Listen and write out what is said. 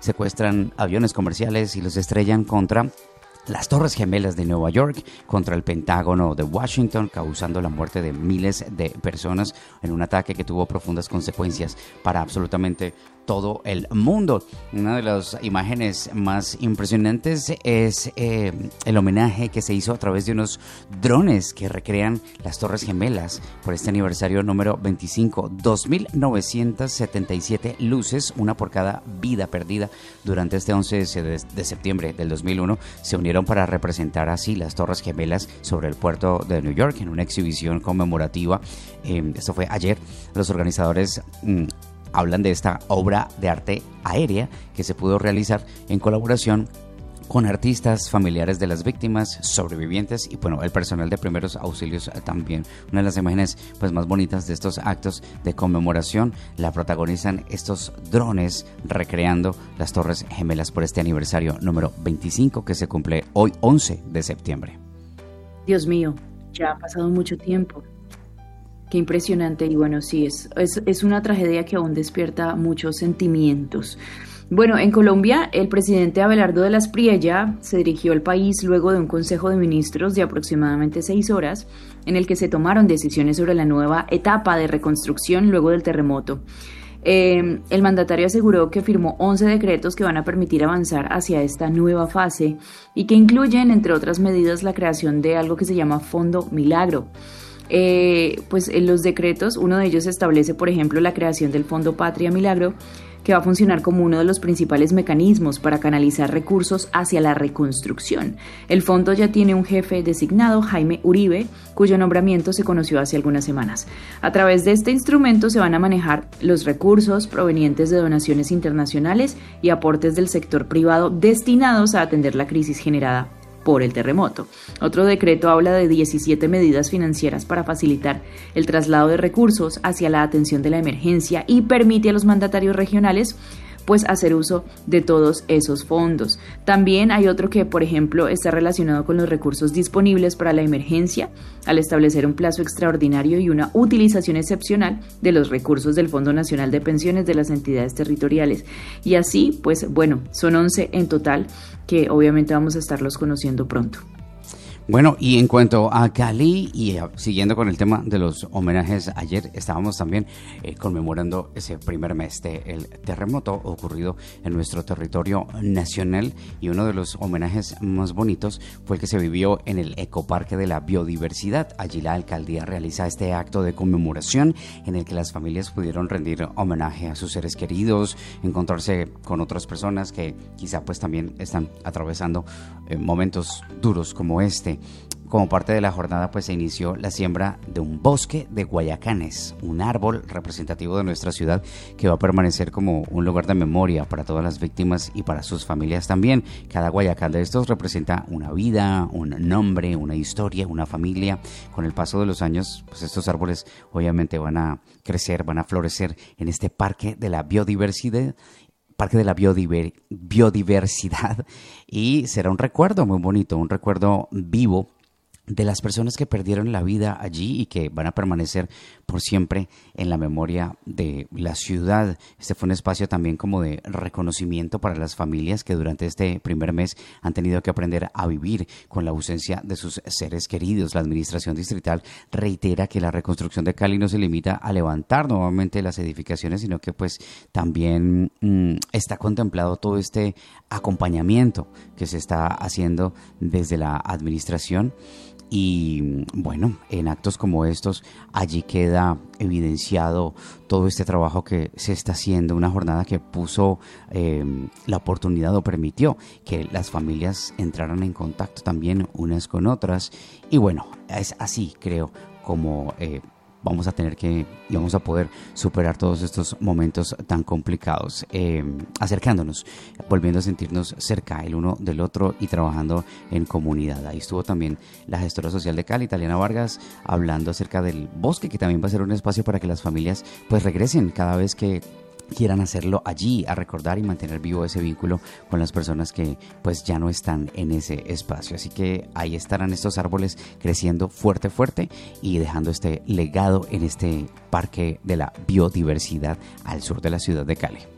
secuestran aviones comerciales y los estrellan contra las Torres Gemelas de Nueva York, contra el Pentágono de Washington, causando la muerte de miles de personas en un ataque que tuvo profundas consecuencias para absolutamente todo el mundo. Una de las imágenes más impresionantes es el homenaje que se hizo a través de unos drones que recrean las Torres Gemelas por este aniversario número 25. 2.977 luces, una por cada vida perdida durante este 11 de septiembre del 2001, se unieron para representar así las Torres Gemelas sobre el puerto de New York en una exhibición conmemorativa. Esto fue ayer. Los organizadores hablan de esta obra de arte aérea que se pudo realizar en colaboración con artistas, familiares de las víctimas, sobrevivientes y bueno, el personal de primeros auxilios también. Una de las imágenes pues más bonitas de estos actos de conmemoración la protagonizan estos drones recreando las Torres Gemelas por este aniversario número 25 que se cumple hoy 11 de septiembre. Dios mío, ya ha pasado mucho tiempo. Qué impresionante. Y bueno, sí, es una tragedia que aún despierta muchos sentimientos. Bueno, en Colombia, el presidente Abelardo de la Espriella se dirigió al país luego de un consejo de ministros de aproximadamente 6 horas, en el que se tomaron decisiones sobre la nueva etapa de reconstrucción luego del terremoto. El mandatario aseguró que firmó 11 decretos que van a permitir avanzar hacia esta nueva fase y que incluyen, entre otras medidas, la creación de algo que se llama Fondo Milagro. Pues en los decretos, uno de ellos establece, por ejemplo, la creación del Fondo Patria Milagro, que va a funcionar como uno de los principales mecanismos para canalizar recursos hacia la reconstrucción. El fondo ya tiene un jefe designado, Jaime Uribe, cuyo nombramiento se conoció hace algunas semanas. A través de este instrumento se van a manejar los recursos provenientes de donaciones internacionales y aportes del sector privado destinados a atender la crisis generada por el terremoto. Otro decreto habla de 17 medidas financieras para facilitar el traslado de recursos hacia la atención de la emergencia y permite a los mandatarios regionales pues hacer uso de todos esos fondos. También hay otro que, por ejemplo, está relacionado con los recursos disponibles para la emergencia, al establecer un plazo extraordinario y una utilización excepcional de los recursos del Fondo Nacional de Pensiones de las entidades territoriales. Y así, pues bueno, son 11 en total que obviamente vamos a estarlos conociendo pronto. Bueno, y en cuanto a Cali, y siguiendo con el tema de los homenajes, ayer estábamos también conmemorando ese primer mes del terremoto ocurrido en nuestro territorio nacional, y uno de los homenajes más bonitos fue el que se vivió en el Ecoparque de la Biodiversidad. Allí la alcaldía realiza este acto de conmemoración en el que las familias pudieron rendir homenaje a sus seres queridos, encontrarse con otras personas que quizá pues también están atravesando momentos duros como este. Como parte de la jornada pues se inició la siembra de un bosque de guayacanes, un árbol representativo de nuestra ciudad que va a permanecer como un lugar de memoria para todas las víctimas y para sus familias también. Cada guayacán de estos representa una vida, un nombre, una historia, una familia. Con el paso de los años pues estos árboles obviamente van a crecer, van a florecer en este parque de la biodiversidad. Parque de la Biodiversidad, y será un recuerdo muy bonito, un recuerdo vivo de las personas que perdieron la vida allí y que van a permanecer por siempre en la memoria de la ciudad. Este fue un espacio también como de reconocimiento para las familias que durante este primer mes han tenido que aprender a vivir con la ausencia de sus seres queridos. La administración distrital reitera que la reconstrucción de Cali no se limita a levantar nuevamente las edificaciones, sino que pues también está contemplado todo este acompañamiento que se está haciendo desde la administración. Y bueno, en actos como estos, allí queda evidenciado todo este trabajo que se está haciendo, una jornada que puso la oportunidad o permitió que las familias entraran en contacto también unas con otras. Y bueno, es así, creo, como vamos a tener que y vamos a poder superar todos estos momentos tan complicados, acercándonos, volviendo a sentirnos cerca el uno del otro y trabajando en comunidad. Ahí estuvo también la gestora social de Cali, Taliana Vargas, hablando acerca del bosque, que también va a ser un espacio para que las familias pues regresen cada vez que quieran hacerlo allí, a recordar y mantener vivo ese vínculo con las personas que pues ya no están en ese espacio. Así que ahí estarán estos árboles creciendo fuerte y dejando este legado en este parque de la biodiversidad al sur de la ciudad de Cali.